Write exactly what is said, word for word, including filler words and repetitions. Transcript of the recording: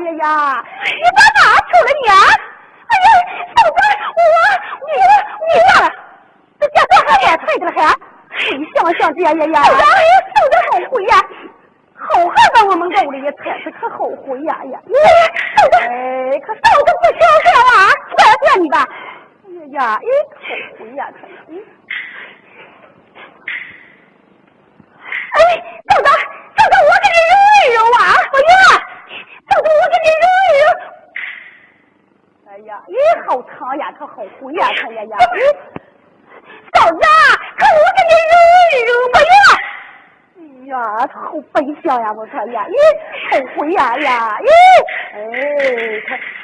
呀呀！你把哪出了你啊？哎呀，嫂子，我你你呀，这家多少年退的了还？你想想这呀呀呀！嫂子，嫂子后悔呀！好汉把我们勾了也才是可后悔呀呀！嫂子，哎，可嫂子不消消啊！算了算你吧。哎呀呀，哎，后悔呀，他嗯。哎，嫂子，嫂子，我给你揉一揉啊！哎呀，嫂子，我给你揉一揉。哎呀，咦，好长呀，可好灰呀，他呀呀！嫂子，可我给你揉一揉吧呀！哎呀，他好悲伤呀，我说呀，咦，好灰呀呀，咦，哎，他